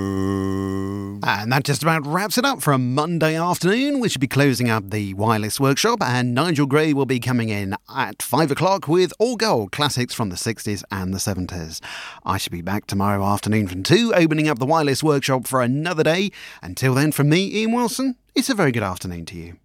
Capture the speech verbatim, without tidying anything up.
And that just about wraps it up for a Monday afternoon. We should be closing up the Wireless Workshop, and Nigel Gray will be coming in at five o'clock with all gold classics from the sixties and the seventies. I should be back tomorrow afternoon from two, opening up the Wireless Workshop for another day. Until then, from me, Ian Wilson, it's a very good afternoon to you.